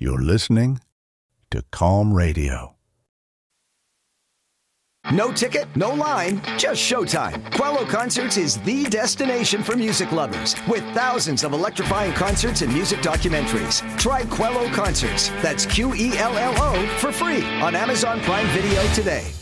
You're listening to Calm Radio. No ticket, no line, just showtime. Quello Concerts is the destination for music lovers, with thousands of electrifying concerts and music documentaries. Try Quello Concerts, that's Quello, for free on Amazon Prime Video today.